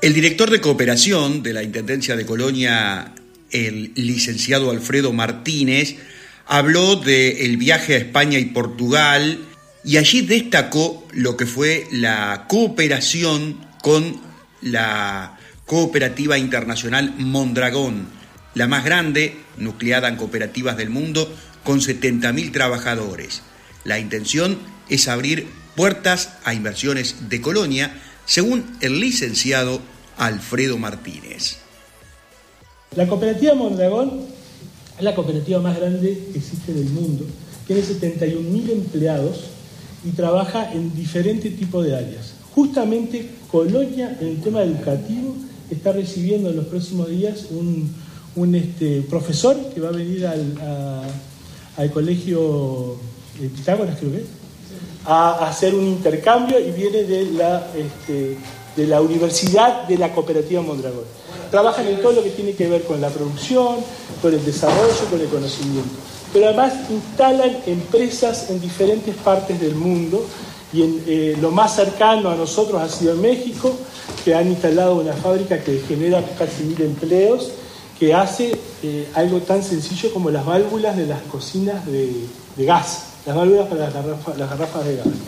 El director de cooperación de la Intendencia de Colonia, el licenciado Alfredo Martínez, habló del viaje a España y Portugal y allí destacó lo que fue la cooperación con la Cooperativa Internacional Mondragón, la más grande nucleada en cooperativas del mundo, con 70.000 trabajadores. La intención es abrir puertas a inversiones de Colonia, según el licenciado Alfredo Martínez. La cooperativa Mondragón es la cooperativa más grande que existe en el mundo. Tiene 71.000 empleados y trabaja en diferentes tipos de áreas. Justamente Colonia, en el tema educativo, está recibiendo en los próximos días un profesor que va a venir al colegio de Pitágoras, creo que es, a hacer un intercambio, y viene de la Universidad de la Cooperativa Mondragón. Trabajan en todo lo que tiene que ver con la producción, con el desarrollo, con el conocimiento. Pero además instalan empresas en diferentes partes del mundo, y lo más cercano a nosotros ha sido en México, que han instalado una fábrica que genera casi 1.000 empleos, que hace algo tan sencillo como las válvulas de las cocinas de gas, las válvulas para las garrafas de gas,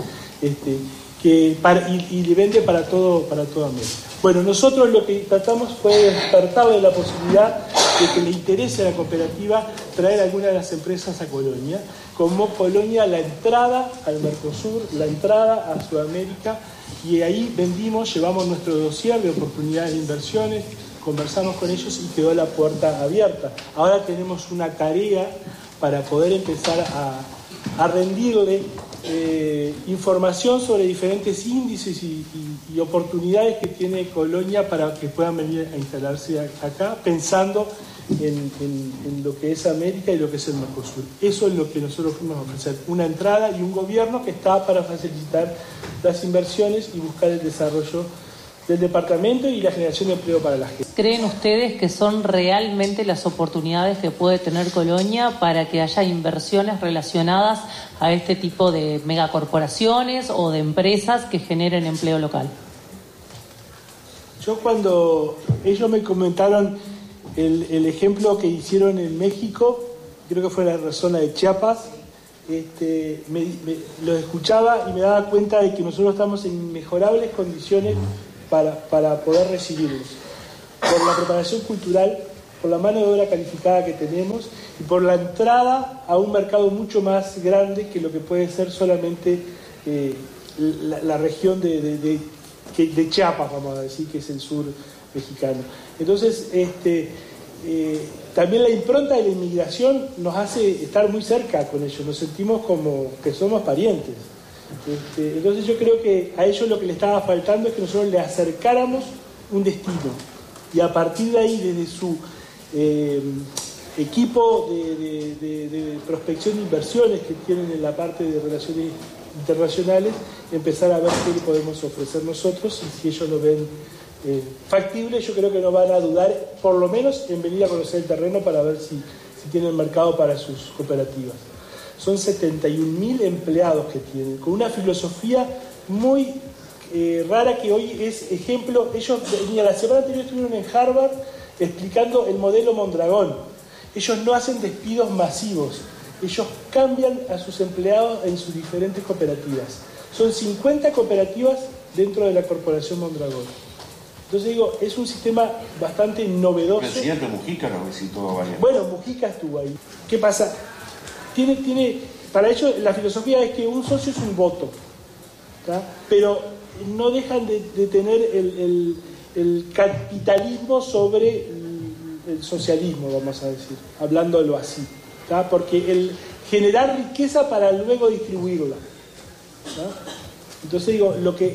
y le vende para toda América. Bueno, nosotros lo que tratamos fue despertarle la posibilidad de que le interese a la cooperativa traer algunas de las empresas a Colonia, como Colonia la entrada al Mercosur, la entrada a Sudamérica, y ahí llevamos nuestro dossier de oportunidades de inversiones, conversamos con ellos y quedó la puerta abierta. Ahora tenemos una tarea para poder empezar a rendirle información sobre diferentes índices y oportunidades que tiene Colonia para que puedan venir a instalarse acá, pensando en lo que es América y lo que es el Mercosur. Eso es lo que nosotros fuimos a ofrecer, una entrada y un gobierno que está para facilitar las inversiones y buscar el desarrollo del departamento y la generación de empleo para la gente. ¿Creen ustedes que son realmente las oportunidades que puede tener Colonia para que haya inversiones relacionadas a este tipo de megacorporaciones o de empresas que generen empleo local? Yo, cuando ellos me comentaron el ejemplo que hicieron en México, creo que fue la zona de Chiapas, lo escuchaba y me daba cuenta de que nosotros estamos en inmejorables condiciones para poder recibirlos, por la preparación cultural, por la mano de obra calificada que tenemos y por la entrada a un mercado mucho más grande que lo que puede ser solamente la región de Chiapas, vamos a decir, que es el sur mexicano. Entonces, también la impronta de la inmigración nos hace estar muy cerca con ellos, nos sentimos como que somos parientes. Entonces yo creo que a ellos lo que les estaba faltando es que nosotros le acercáramos un destino, y a partir de ahí, desde su equipo de prospección de inversiones que tienen en la parte de relaciones internacionales, empezar a ver qué le podemos ofrecer nosotros, y si ellos lo ven factible, yo creo que no van a dudar, por lo menos, en venir a conocer el terreno para ver si tienen mercado para sus cooperativas. Son 71.000 empleados que tienen, con una filosofía muy rara, que hoy es ejemplo. Ellos, la semana anterior estuvieron en Harvard explicando el modelo Mondragón. Ellos no hacen despidos masivos, ellos cambian a sus empleados en sus diferentes cooperativas. Son 50 cooperativas dentro de la corporación Mondragón. Entonces digo, es un sistema bastante novedoso. El presidente Mujica nos visitó varias. Bueno, Mujica estuvo ahí. ¿Qué pasa? Para ellos la filosofía es que un socio es un voto, ¿tá? Pero no dejan de tener el capitalismo sobre el socialismo, vamos a decir, hablándolo así, ¿tá? Porque el generar riqueza para luego distribuirla, ¿tá? Entonces digo,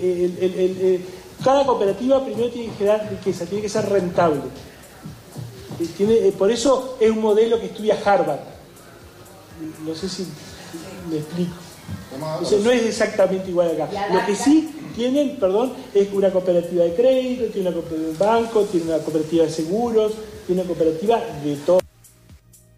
cada cooperativa primero tiene que generar riqueza, tiene que ser rentable. Por eso es un modelo que estudia Harvard. No sé si me explico. Entonces, no es exactamente igual acá. Lo que sí tienen, es una cooperativa de crédito, tiene una cooperativa de banco, tiene una cooperativa de seguros, tiene una cooperativa de todo.